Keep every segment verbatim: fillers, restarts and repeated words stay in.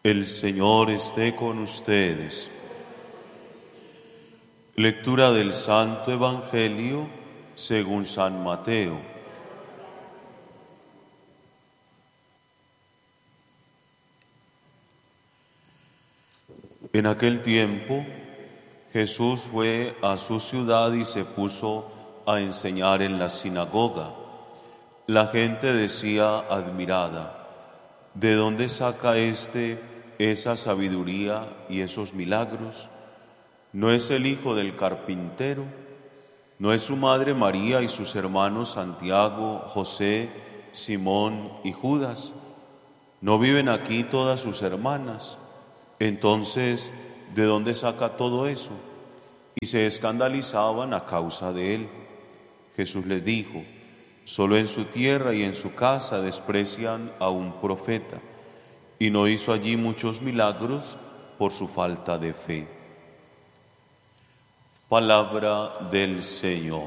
El Señor esté con ustedes. Lectura del Santo Evangelio según San Mateo. En aquel tiempo, Jesús fue a su ciudad y se puso a enseñar en la sinagoga. La gente decía admirada: ¿de dónde saca éste esa sabiduría y esos milagros? ¿No es el hijo del carpintero? ¿No es su madre María y sus hermanos Santiago, José, Simón y Judas? ¿No viven aquí todas sus hermanas? Entonces, ¿de dónde saca todo eso? Y se escandalizaban a causa de él. Jesús les dijo: solo en su tierra y en su casa desprecian a un profeta, y no hizo allí muchos milagros por su falta de fe. Palabra del Señor.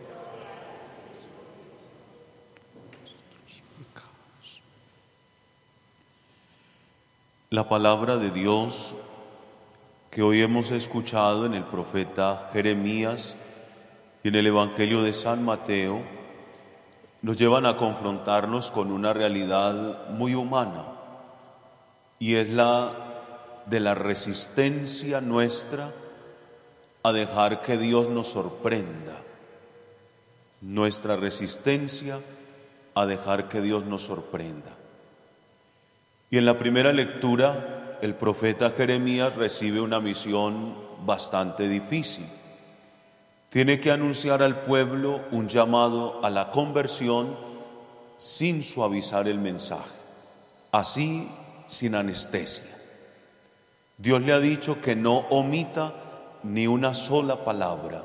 La palabra de Dios que hoy hemos escuchado en el profeta Jeremías y en el Evangelio de San Mateo nos llevan a confrontarnos con una realidad muy humana, y es la de la resistencia nuestra a dejar que Dios nos sorprenda. Nuestra resistencia a dejar que Dios nos sorprenda. Y en la primera lectura, el profeta Jeremías recibe una misión bastante difícil. Tiene que anunciar al pueblo un llamado a la conversión sin suavizar el mensaje, así sin anestesia. Dios le ha dicho que no omita ni una sola palabra.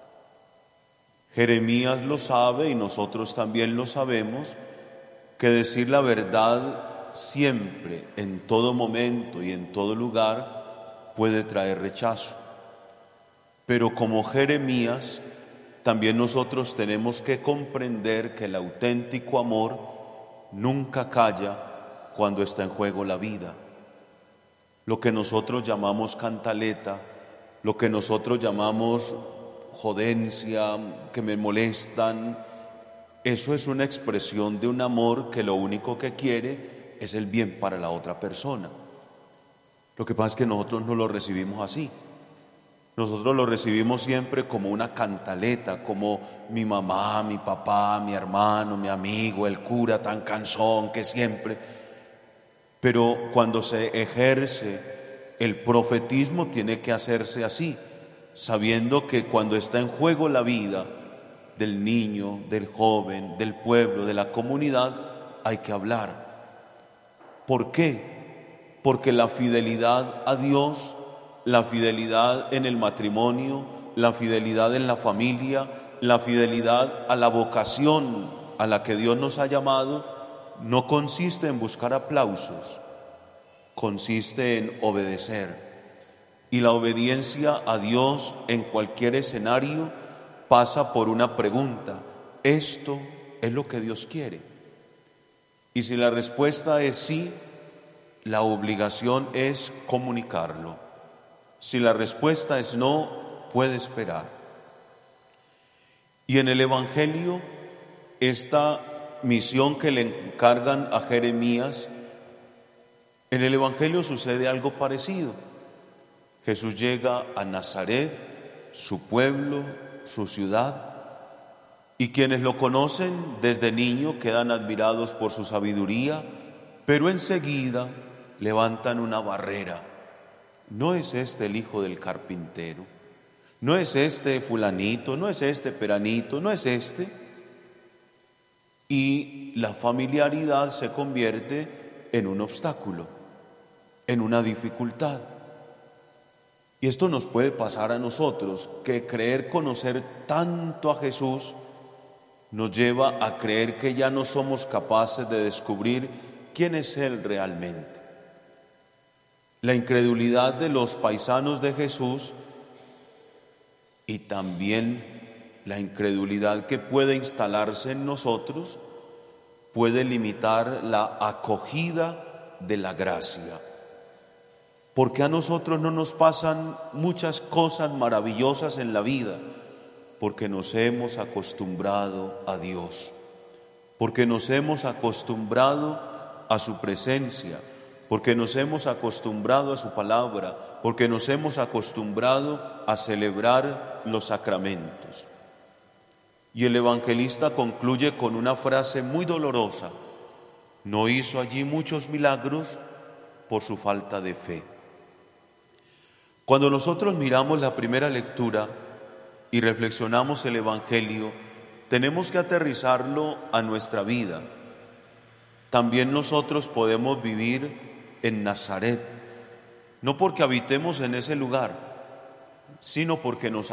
Jeremías lo sabe y nosotros también lo sabemos, que decir la verdad siempre, en todo momento y en todo lugar, puede traer rechazo. Pero como Jeremías, también nosotros tenemos que comprender que el auténtico amor nunca calla cuando está en juego la vida. Lo que nosotros llamamos cantaleta, lo que nosotros llamamos jodencia, que me molestan, eso es una expresión de un amor que lo único que quiere es el bien para la otra persona. Lo que pasa es que nosotros no lo recibimos así. Nosotros lo recibimos siempre como una cantaleta, como mi mamá, mi papá, mi hermano, mi amigo, el cura tan cansón que siempre... Pero cuando se ejerce el profetismo tiene que hacerse así, sabiendo que cuando está en juego la vida del niño, del joven, del pueblo, de la comunidad, hay que hablar. ¿Por qué? Porque la fidelidad a Dios, la fidelidad en el matrimonio, la fidelidad en la familia, la fidelidad a la vocación a la que Dios nos ha llamado, no consiste en buscar aplausos, consiste en obedecer. Y la obediencia a Dios en cualquier escenario pasa por una pregunta: ¿esto es lo que Dios quiere? Y si la respuesta es sí, la obligación es comunicarlo. Si la respuesta es no, puede esperar. Y en el Evangelio, esta misión que le encargan a Jeremías, en el Evangelio sucede algo parecido. Jesús llega a Nazaret, su pueblo, su ciudad, y quienes lo conocen desde niño quedan admirados por su sabiduría, pero enseguida levantan una barrera. ¿No es este el hijo del carpintero? ¿No es este fulanito? ¿No es este peranito? ¿No es este? Y la familiaridad se convierte en un obstáculo, en una dificultad. Y esto nos puede pasar a nosotros, que creer conocer tanto a Jesús nos lleva a creer que ya no somos capaces de descubrir quién es Él realmente. La incredulidad de los paisanos de Jesús y también la incredulidad que puede instalarse en nosotros puede limitar la acogida de la gracia. ¿Por qué a nosotros no nos pasan muchas cosas maravillosas en la vida? Porque nos hemos acostumbrado a Dios, porque nos hemos acostumbrado a su presencia, porque nos hemos acostumbrado a su palabra, porque nos hemos acostumbrado a celebrar los sacramentos. Y el evangelista concluye con una frase muy dolorosa: no hizo allí muchos milagros por su falta de fe. Cuando nosotros miramos la primera lectura y reflexionamos el Evangelio, tenemos que aterrizarlo a nuestra vida. También nosotros podemos vivir en Nazaret, no porque habitemos en ese lugar, sino porque nos